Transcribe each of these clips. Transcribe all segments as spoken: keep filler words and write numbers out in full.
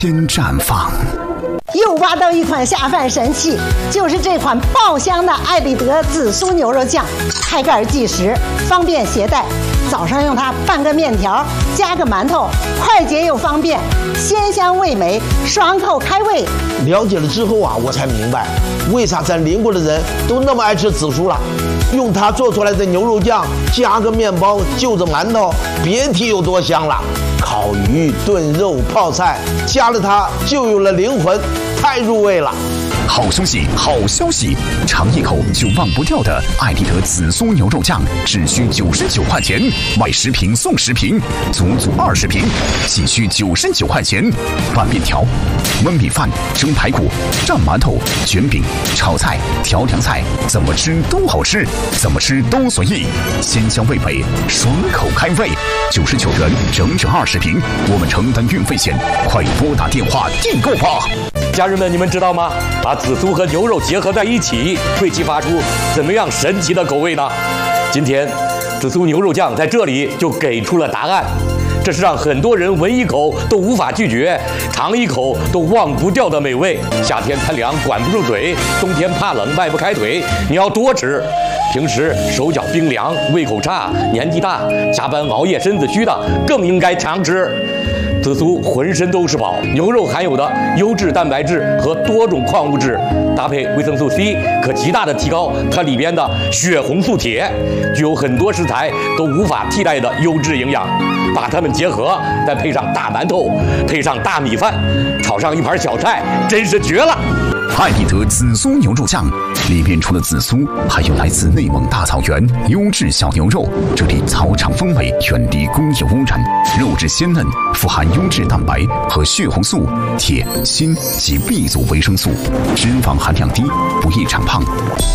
先绽放。 又挖到一款下饭神器，就是这款爆香的艾丽德紫苏牛肉酱，开盖即食，方便携带。早上用它拌个面条，加个馒头，快捷又方便，鲜香味美，爽口开胃。 了解了之后啊，我才明白为啥咱邻国的人都那么爱吃紫苏了。用它做出来的牛肉酱，加个面包，就着馒头，别提有多香了。烤鱼、炖肉、泡菜，加了它就有了灵魂，太入味了。 好消息，好消息！尝一口就忘不掉的艾丽德紫苏牛肉酱，只需九十九块钱，买十瓶送十瓶，足足二十瓶，仅需九十九块钱。拌面条、焖米饭、蒸排骨、蘸馒头、卷饼、炒菜、调凉菜，怎么吃都好吃，怎么吃都随意，鲜香味美，爽口开胃。九十九元，整整二十瓶，我们承担运费险，快拨打电话订购吧！ 家人们，你们知道吗？把紫苏和牛肉结合在一起，会激发出怎么样神奇的口味呢？今天，紫苏牛肉酱在这里就给出了答案。这是让很多人闻一口都无法拒绝，尝一口都忘不掉的美味。夏天贪凉管不住嘴，冬天怕冷迈不开腿，你要多吃。平时手脚冰凉、胃口差、年纪大、加班熬夜身子虚的，更应该常吃。紫苏浑身都是宝，牛肉含有的优质蛋白质和多种矿物质，搭配维生素 C， 可极大的提高它里边的血红素铁，具有很多食材都无法替代的优质营养。把它们结合，再配上大馒头，配上大米饭，炒上一盘小菜，真是绝了！ 艾丽德紫苏牛肉酱里面除了紫苏，还有来自内蒙大草原优质小牛肉，这里草场风味，远离工业污染，肉质鲜嫩，富含优质蛋白和血红素、铁、锌及 B 族维生素，脂肪含量低，不易长胖。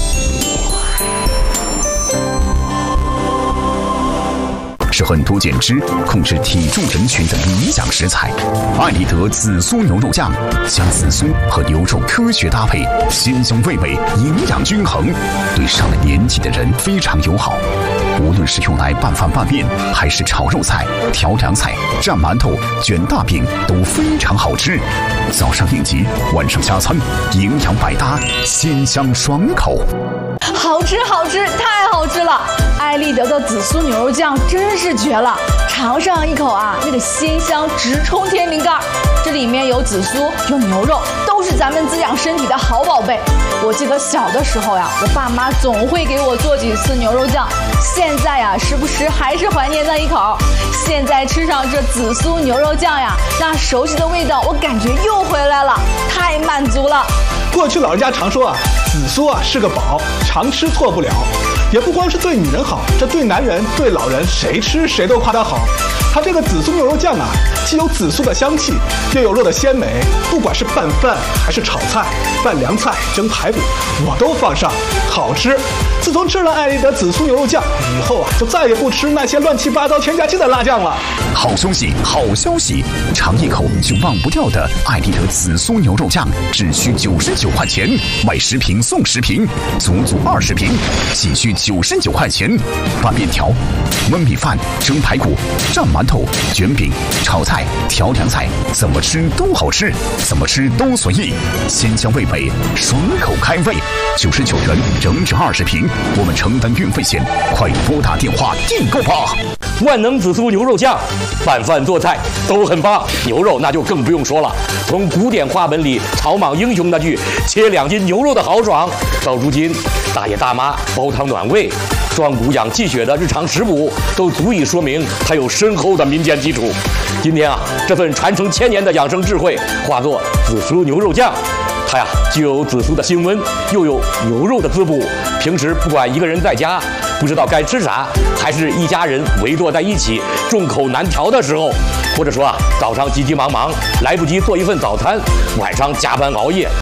是很多减脂、控制体重人群的理想食材。艾丽德紫苏牛肉酱将紫苏和牛肉科学搭配，鲜香味美，营养均衡，对上了年纪的人非常友好。无论是用来拌饭拌面，还是炒肉菜、调凉菜、蘸馒头、卷大饼，都非常好吃。早上应急，晚上加餐，营养百搭，鲜香爽口。 好吃好吃，太好吃了！艾丽德的紫苏牛肉酱真是绝了，尝上一口啊，那个鲜香直冲天灵盖。这里面有紫苏，有牛肉，都是咱们滋养身体的好宝贝。我记得小的时候呀，我爸妈总会给我做几次牛肉酱，现在呀，时不时还是怀念那一口。现在吃上这紫苏牛肉酱呀，那熟悉的味道，我感觉又回来了，太满足了。 过去老人家常说啊，紫苏啊是个宝，常吃错不了。也不光是对女人好，这对男人、对老人，谁吃谁都夸它好。它这个紫苏牛肉酱啊，既有紫苏的香气，又有肉的鲜美，不管是拌饭还是炒菜、拌凉菜、蒸排骨，我都放上，好吃。自从吃了艾丽德紫苏牛肉酱以后啊，就再也不吃那些乱七八糟添加剂的辣酱了。 好消息，好消息！尝一口就忘不掉的艾丽德紫苏牛肉酱，只需九十九块钱，买十瓶送十瓶，足足二十瓶，仅需九十九块钱。拌面条、焖米饭、蒸排骨、蘸馒头、卷饼、炒菜、调凉菜，怎么吃都好吃，怎么吃都随意，鲜香味美，爽口开胃。九十九元，整整二十瓶，我们承担运费险，快拨打电话订购吧！ 万能紫苏牛肉酱，拌饭做菜都很棒，牛肉那就更不用说了。从古典话本里草莽英雄那句切两斤牛肉的豪爽，到如今大爷大妈煲汤暖胃、壮骨养气血的日常食补，都足以说明它有深厚的民间基础。今天啊，这份传承千年的养生智慧化作紫苏牛肉酱，它呀既有紫苏的辛温，又有牛肉的滋补。平时不管一个人在家不知道该吃啥，还是一家人围坐在一起众口难调的时候，或者说啊早上急急忙忙来不及做一份早餐，晚上加班熬夜，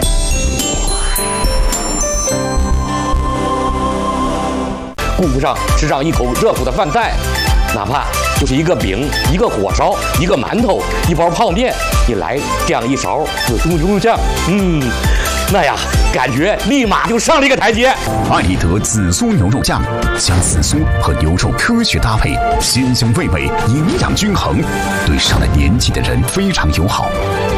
顾不上吃上一口热乎的饭菜，哪怕就是一个饼、一个火烧、一个馒头、一包泡面，你来这样一勺紫苏牛肉酱，嗯，那呀，感觉立马就上了一个台阶。 艾丽德紫苏牛肉酱将紫苏和牛肉科学搭配，鲜香味美，营养均衡，对上了年纪的人非常友好。